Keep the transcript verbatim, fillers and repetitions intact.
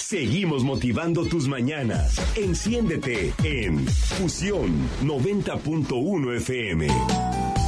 Seguimos motivando tus mañanas. Enciéndete en Fusión noventa punto uno F M.